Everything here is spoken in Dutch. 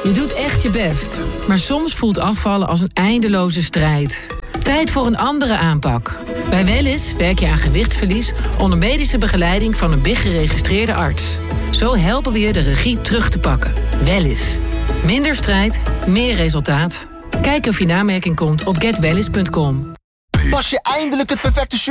Je doet echt je best. Maar soms voelt afvallen als een eindeloze strijd. Tijd voor een andere aanpak. Bij Wellys werk je aan gewichtsverlies onder medische begeleiding van een BIG-geregistreerde arts. Zo helpen we je de regie terug te pakken. Wellys. Minder strijd, meer resultaat. Kijk of je in aanmerking komt op getwellys.com. Pas je eindelijk het perfecte shirt